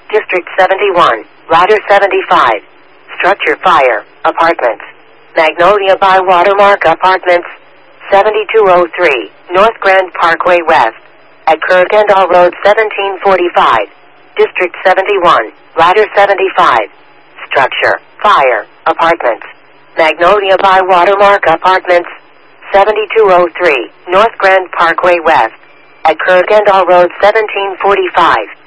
District 71, Ladder 75. Structure fire, apartments. Magnolia by Watermark Apartments, 7203, North Grand Parkway West. At Kurgandal Road 1745. District 71, Ladder 75. Structure, fire, apartments. Magnolia by Watermark Apartments, 7203, North Grand Parkway West. At Kurgandal Road 1745.